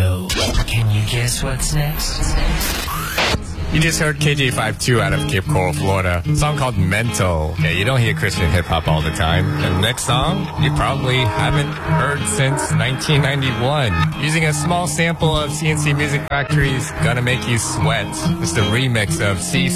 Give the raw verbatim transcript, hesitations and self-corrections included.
So, can you guess what's next? You just heard K J fifty-two out of Cape Coral, Florida. A song called Mental. Yeah, you don't hear Christian hip-hop all the time. And the next song, you probably haven't heard since nineteen ninety-one. Using a small sample of C N C Music Factory's Gonna Make You Sweat. It's the remix of C